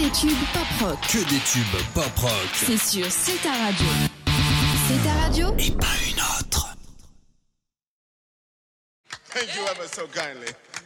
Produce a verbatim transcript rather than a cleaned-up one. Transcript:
des tubes pop rock. Que des tubes pop rock. C'est sûr, c'est ta radio. C'est ta radio et pas une autre. Thank you ever so kindly.